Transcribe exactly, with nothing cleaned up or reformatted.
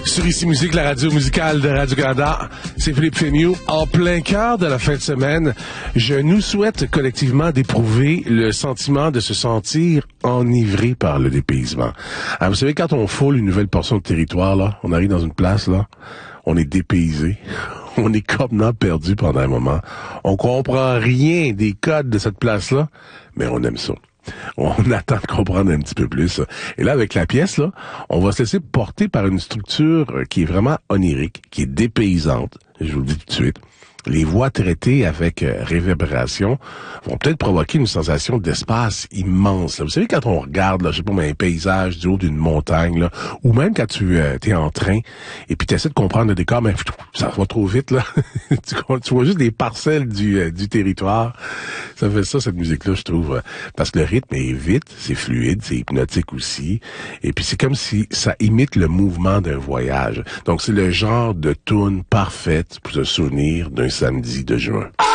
Sur Ici Musique, la radio musicale de Radio-Canada, c'est Philippe Féniaux. En plein cœur de la fin de semaine, je nous souhaite collectivement d'éprouver le sentiment de se sentir enivré par le dépaysement. Alors, vous savez, quand on foule une nouvelle portion de territoire, là, on arrive dans une place, là, on est dépaysé. On est complètement perdu pendant un moment. On comprend rien des codes de cette place-là, mais on aime ça. On attend de comprendre un petit peu plus. Et là, avec la pièce, là, on va se laisser porter par une structure qui est vraiment onirique, qui est dépaysante. Je vous le dis tout de suite. Les voix traitées avec euh, réverbération vont peut-être provoquer une sensation d'espace immense. Là. Vous savez, quand on regarde, là, je sais pas, un paysage du haut d'une montagne, là, ou même quand tu euh, es en train et puis tu essaies de comprendre le décor, mais ça va trop vite, là. tu, tu vois juste des parcelles du, euh, du territoire. Ça fait ça, cette musique-là, je trouve. Euh, parce que le rythme est vite, c'est fluide, c'est hypnotique aussi. Et puis c'est comme si ça imite le mouvement d'un voyage. Donc c'est le genre de tune parfaite pour se souvenir d'un samedi de juin.